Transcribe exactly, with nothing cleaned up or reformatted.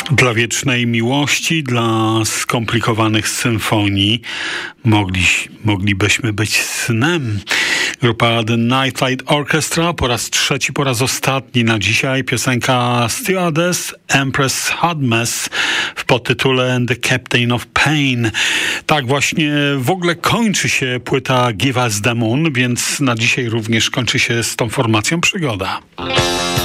Dla wiecznej miłości, dla skomplikowanych symfonii mogli, moglibyśmy być snem. Grupa The Night Flight Orchestra po raz trzeci, po raz ostatni na dzisiaj piosenka Stewardess Empress Hadmes w podtytule The Captain of Pain. Tak właśnie w ogóle kończy się płyta Give Us the Moon, więc na dzisiaj również kończy się z tą formacją przygoda.